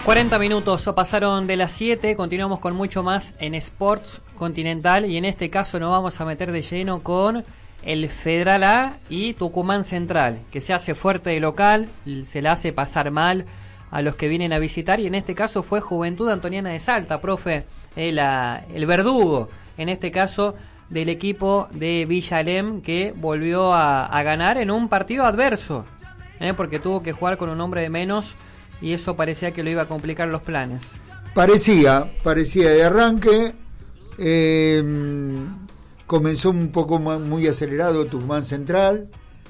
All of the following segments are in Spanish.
40 minutos pasaron de las 7, continuamos con mucho más en Sports Continental y en este caso nos vamos a meter de lleno con el Federal A y Tucumán Central, que se hace fuerte de local, se la hace pasar mal a los que vienen a visitar y en este caso fue Juventud Antoniana de Salta, profe, el verdugo, en este caso del equipo de Villa Alem, que volvió a ganar en un partido adverso, porque tuvo que jugar con un hombre de menos y eso parecía que lo iba a complicar los planes. Parecía de arranque, comenzó un poco muy acelerado Tucumán Central,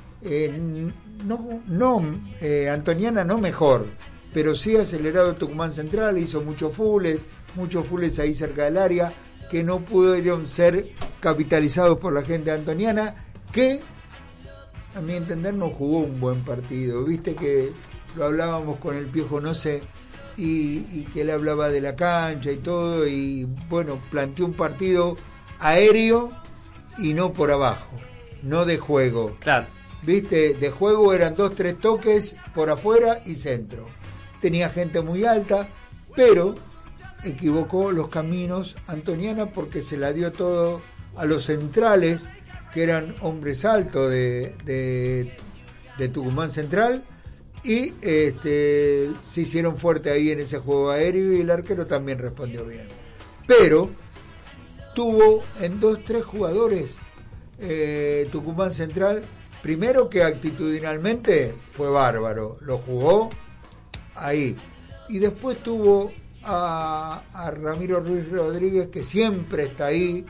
Antoniana no mejor, pero sí acelerado Tucumán Central, hizo muchos fulles ahí cerca del área, que no pudieron ser capitalizados por la gente de Antoniana, que a mi entender no jugó un buen partido. Viste que lo hablábamos con el Piojo Noce y que él hablaba de la cancha y todo, y bueno, planteó un partido aéreo y no por abajo, no de juego. Claro. Viste, de juego eran 2-3 toques por afuera y centro. Tenía gente muy alta, pero equivocó los caminos Antoniana porque se la dio todo a los centrales, que eran hombres altos de Tucumán Central, y se hicieron fuerte ahí en ese juego aéreo y el arquero también respondió bien. Pero tuvo en 2-3 jugadores Tucumán Central, primero que actitudinalmente fue bárbaro, lo jugó ahí, y después tuvo a Ramiro Ruiz Rodríguez, que siempre está ahí,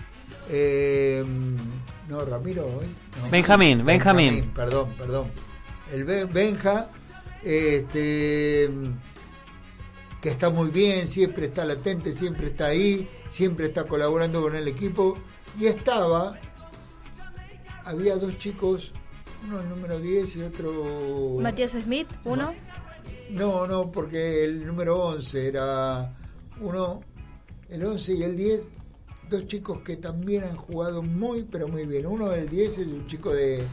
Benjamín, perdón, el Benja, que está muy bien, siempre está latente, siempre está ahí, siempre está colaborando con el equipo, y había dos chicos, uno el número 10 y otro... Matías Smith, uno. No, porque el número 11 era uno, el 11 y el 10, dos chicos que también han jugado muy, pero muy bien. Uno del 10 es un chico de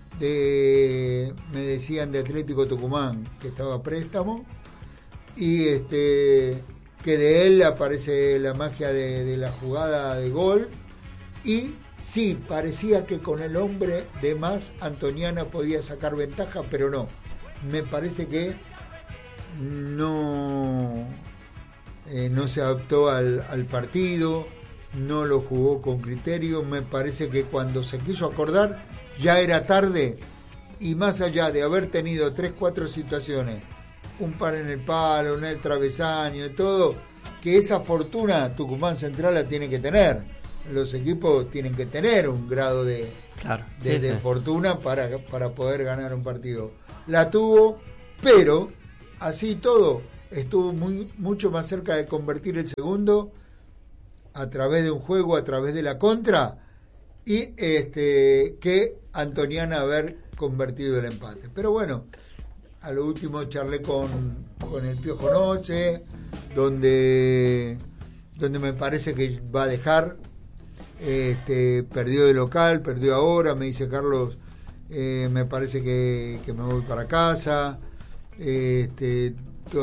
me decían, de Atlético Tucumán, que estaba a préstamo, y que de él aparece la magia de la jugada de gol, y sí, parecía que con el hombre de más Antoniana podía sacar ventaja, pero no, me parece que no se adaptó al partido, no lo jugó con criterio. Me parece que cuando se quiso acordar ya era tarde, y más allá de haber tenido 3-4 situaciones, un par en el palo, un travesaño y todo, que esa fortuna Tucumán Central la tiene que tener. Los equipos tienen que tener un grado de fortuna para poder ganar un partido. La tuvo, pero así todo estuvo mucho más cerca de convertir el segundo a través de un juego, a través de la contra, y que Antoniana haber convertido el empate. Pero bueno, a lo último charlé con el Piojo Noche, donde me parece que va a dejar, perdió de local, perdió ahora, me dice Carlos, me parece que me voy para casa,